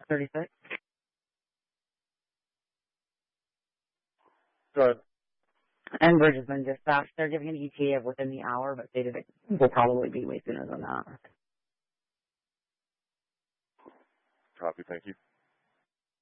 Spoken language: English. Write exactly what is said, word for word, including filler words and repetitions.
thirty-six. Go ahead. Enbridge has been dispatched. They're giving an E T A of within the hour, but stated it will probably be way sooner than that. Copy, thank you.